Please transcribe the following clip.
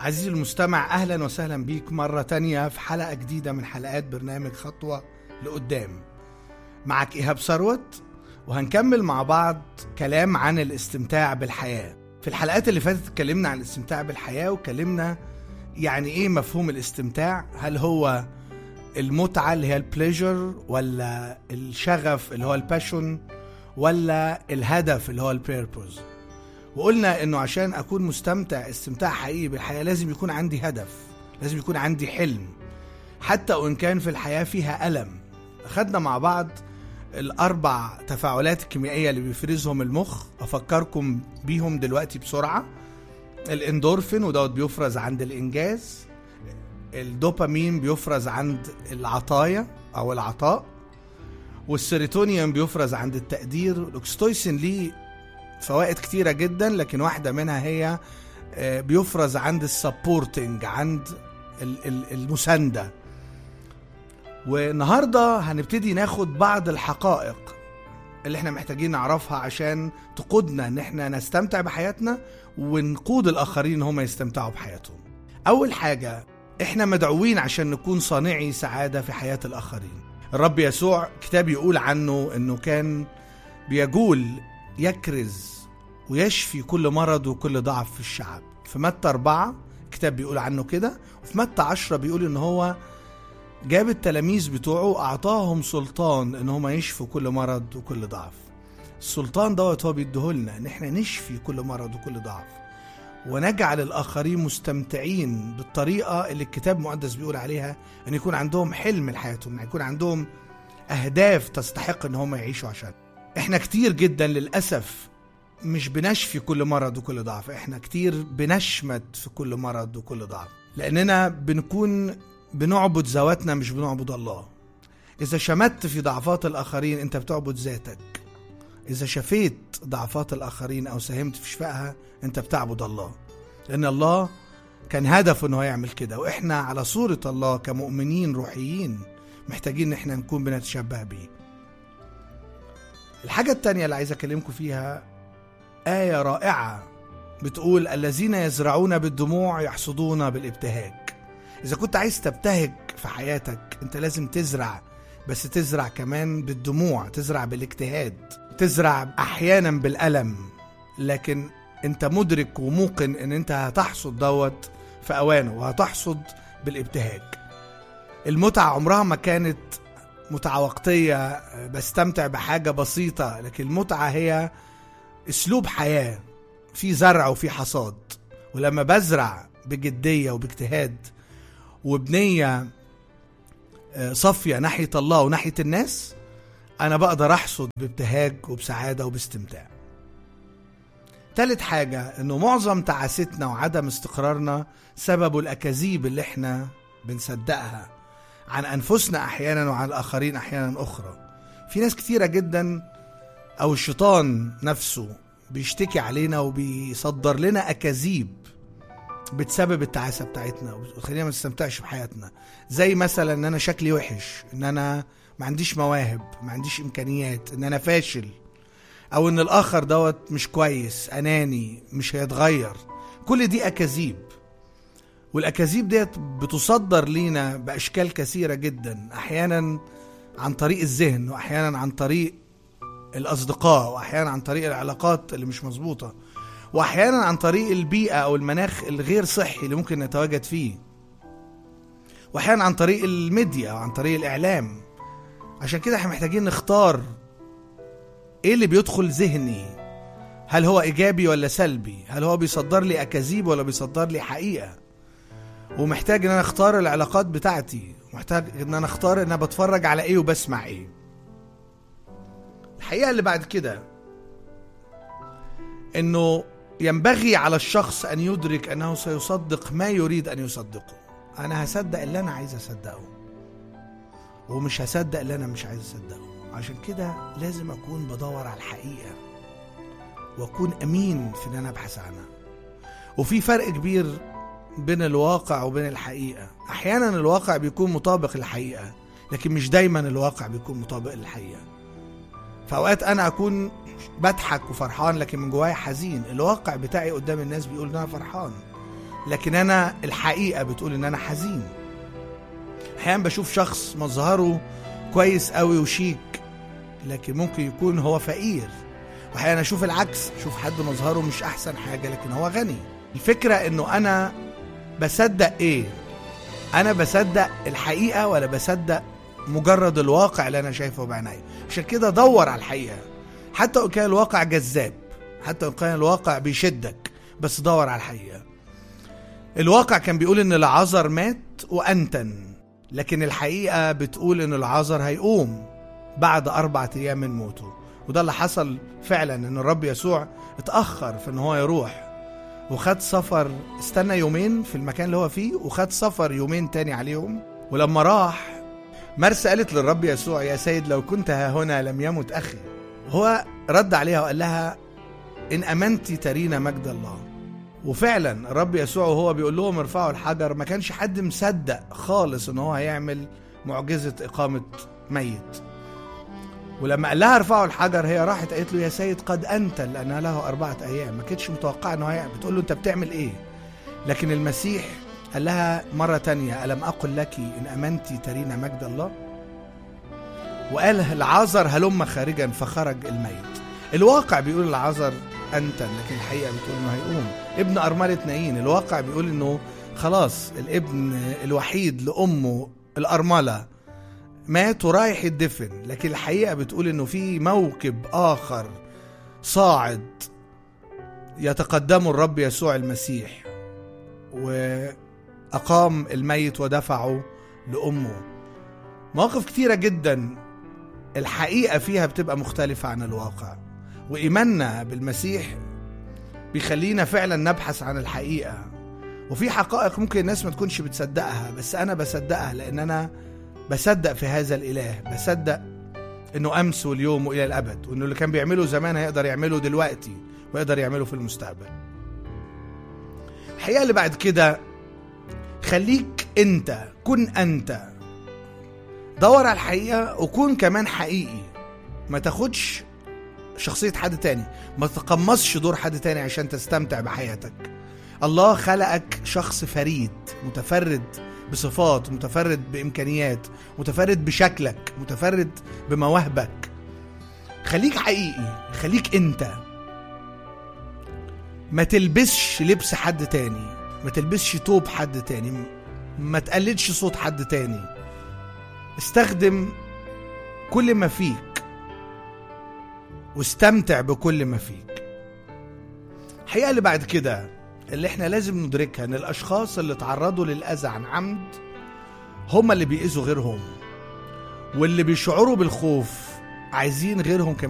عزيزي المستمع، أهلا وسهلا بيك مرة تانية في حلقة جديدة من حلقات برنامج خطوة لقدام. معك إيهاب ثروت، وهنكمل مع بعض كلام عن الاستمتاع بالحياة. في الحلقات اللي فاتت اتكلمنا عن الاستمتاع بالحياة، وكلمنا يعني إيه مفهوم الاستمتاع. هل هو المتعة اللي هي البليجر، ولا الشغف اللي هو الباشون، ولا الهدف اللي هو البيربوز؟ وقلنا انه عشان اكون مستمتع استمتاع حقيقي بالحياة لازم يكون عندي هدف، لازم يكون عندي حلم، حتى وان كان في الحياة فيها ألم. أخدنا مع بعض الأربع تفاعلات الكيميائية اللي بيفرزهم المخ، أفكركم بيهم دلوقتي بسرعة. الاندورفين ودوت بيفرز عند الإنجاز، الدوبامين بيفرز عند العطايا أو العطاء، والسيروتونين بيفرز عند التقدير، والأكسيتوسين ليه فوائد كتيرة جدا، لكن واحدة منها هي بيفرز عند السبورتنج، عند المساندة. والنهاردة هنبتدي ناخد بعض الحقائق اللي احنا محتاجين نعرفها عشان تقودنا ان احنا نستمتع بحياتنا ونقود الآخرين هم يستمتعوا بحياتهم. أول حاجة، احنا مدعوين عشان نكون صانعي سعادة في حياة الآخرين. الرب يسوع كتاب يقول عنه انه كان بيقول يكرز ويشفي كل مرض وكل ضعف في الشعب. في متى 4 كتاب بيقول عنه كده، وفي متى 10 بيقول ان هو جاب التلاميذ بتوعه اعطاهم سلطان ان هم يشفوا كل مرض وكل ضعف. السلطان دوت هو بيديهولنا ان احنا نشفي كل مرض وكل ضعف، ونجعل الاخرين مستمتعين بالطريقة اللي الكتاب المقدس بيقول عليها، ان يكون عندهم حلم لحياتهم، ان يكون عندهم اهداف تستحق ان هم يعيشوا عشان. احنا كتير جدا للأسف مش بنشفي كل مرض وكل ضعف، احنا كتير بنشمت في كل مرض وكل ضعف، لأننا بنكون بنعبد ذواتنا مش بنعبد الله. إذا شمت في ضعفات الآخرين أنت بتعبد ذاتك، إذا شفيت ضعفات الآخرين أو ساهمت في شفائها أنت بتعبد الله، لأن الله كان هدفه أنه يعمل كده، وإحنا على صورة الله كمؤمنين روحيين محتاجين ان احنا نكون بنتشبه بيه. الحاجة التانية اللي عايز اكلمكم فيها آية رائعة بتقول الذين يزرعون بالدموع يحصدون بالابتهاج. إذا كنت عايز تبتهج في حياتك أنت لازم تزرع، بس تزرع كمان بالدموع، تزرع بالاجتهاد، تزرع أحيانا بالألم، لكن أنت مدرك وموقن أن أنت هتحصد دوت في أوانه، وهتحصد بالابتهاج. المتعة عمرها ما كانت متعة وقتية بستمتع بحاجة بسيطة، لكن المتعة هي اسلوب حياة في زرع وفي حصاد. ولما بزرع بجدية وباجتهاد وبنية صافية ناحية الله وناحية الناس، أنا بقدر أحصد بابتهاج وبسعادة وباستمتاع. ثالث حاجة، إنه معظم تعاستنا وعدم استقرارنا سبب الأكاذيب اللي احنا بنصدقها عن أنفسنا أحيانا وعن الآخرين أحيانا أخرى. في ناس كتيرة جدا أو الشيطان نفسه بيشتكي علينا وبيصدر لنا أكاذيب بتسبب التعاسة بتاعتنا وخلينا ما نستمتعش بحياتنا، زي مثلا ان انا شكلي وحش، ان انا ما عنديش مواهب، ما عنديش امكانيات، ان انا فاشل، او ان الاخر دوت مش كويس، اناني، مش هيتغير. كل دي اكاذيب، والاكاذيب ديت بتصدر لينا باشكال كثيرة جدا، احيانا عن طريق الذهن، واحيانا عن طريق الاصدقاء، واحيانا عن طريق العلاقات اللي مش مظبوطة، واحيانا عن طريق البيئة او المناخ الغير صحي اللي ممكن نتواجد فيه، واحيانا عن طريق الميديا وعن طريق الاعلام. عشان كده احنا محتاجين نختار ايه اللي بيدخل ذهني، هل هو ايجابي ولا سلبي، هل هو بيصدر لي اكاذيب ولا بيصدر لي حقيقة. ومحتاج ان انا اختار العلاقات بتاعتي، محتاج ان انا اختار ان انا بتفرج على ايه وبسمع ايه. الحقيقة اللي بعد كده انه ينبغي على الشخص ان يدرك انه سيصدق ما يريد ان يصدقه. انا هصدق اللي انا عايز اصدقه، ومش هصدق اللي انا مش عايز اصدقه. عشان كده لازم اكون بدور على الحقيقة واكون امين في ان انا ابحث عنها. وفي فرق كبير بين الواقع وبين الحقيقة. احيانا الواقع بيكون مطابق للحقيقة، لكن مش دايما الواقع بيكون مطابق للحقيقة. فأوقات أنا أكون بضحك وفرحان لكن من جوايا حزين. الواقع بتاعي قدام الناس بيقول إن أنا فرحان، لكن أنا الحقيقة بتقول إن أنا حزين. أحيانا بشوف شخص مظهره كويس قوي وشيك، لكن ممكن يكون هو فقير. وأحيانا أشوف العكس، أشوف حد مظهره مش أحسن حاجة لكن هو غني. الفكرة إنه أنا بصدق إيه؟ أنا بصدق الحقيقة ولا بصدق مجرد الواقع اللي أنا شايفه بعيني؟ عشان كده دور على الحقيقة، حتى لو كان الواقع جذاب، حتى لو كان الواقع بيشدك، بس دور على الحقيقة. الواقع كان بيقول إن العازر مات وأنتن، لكن الحقيقة بتقول إن العازر هيقوم بعد 4 أيام من موته. وده اللي حصل فعلا، إن الرب يسوع اتأخر في إن هو يروح، وخد سفر، استنى يومين في المكان اللي هو فيه، وخد سفر يومين تاني عليهم. ولما راح، مرسى قالت للرب يسوع: يا سيد لو كنت ها هنا لم يمت أخي. هو رد عليها وقال لها: إن أمنتي ترين مجد الله. وفعلا الرب يسوع وهو بيقول لهم ارفعوا الحجر، ما كانش حد مصدق خالص إن هو هيعمل معجزة إقامة ميت. ولما قال لها ارفعوا الحجر، هي راحت قالت له: يا سيد قد أنت، لأنها له 4 أيام. ما كانتش متوقعة إنه هيعمل، بتقول له: أنت بتعمل إيه؟ لكن المسيح قال لها مرة تانية: ألم أقل لك إن أمنتي ترين مجد الله؟ وقال العازر هلم خارجا، فخرج الميت. الواقع بيقول العازر أنت، لكن الحقيقة بتقول إنه هيقوم. ابن أرملة نايين، الواقع بيقول إنه خلاص الابن الوحيد لأمه الأرملة مات ورايح يدفن، لكن الحقيقة بتقول إنه في موكب آخر صاعد يتقدمه الرب يسوع المسيح، وأقام الميت ودفعه لأمه. مواقف كتيرة جدا الحقيقة فيها بتبقى مختلفة عن الواقع، وإيماننا بالمسيح بيخلينا فعلا نبحث عن الحقيقة. وفي حقائق ممكن الناس ما تكونش بتصدقها، بس أنا بصدقها، لأن أنا بصدق في هذا الإله، بصدق إنه أمس واليوم وإلى الأبد، وإنه اللي كان بيعمله زمان هيقدر يعمله دلوقتي ويقدر يعمله في المستقبل. الحقيقة اللي بعد كده، خليك أنت، كن أنت، دور على الحقيقة وكون كمان حقيقي. ما تاخدش شخصية حد تاني، ما تتقمصش دور حد تاني عشان تستمتع بحياتك. الله خلقك شخص فريد، متفرد بصفات، متفرد بإمكانيات، متفرد بشكلك، متفرد بمواهبك. خليك حقيقي، خليك انت. ما تلبسش لبس حد تاني، ما تلبسش توب حد تاني، ما تقلدش صوت حد تاني. استخدم كل ما فيك واستمتع بكل ما فيك. الحقيقة اللي بعد كده اللي احنا لازم ندركها، ان الاشخاص اللي تعرضوا للأذى عن عمد هم اللي بيأذوا غيرهم، واللي بيشعروا بالخوف عايزين غيرهم كمان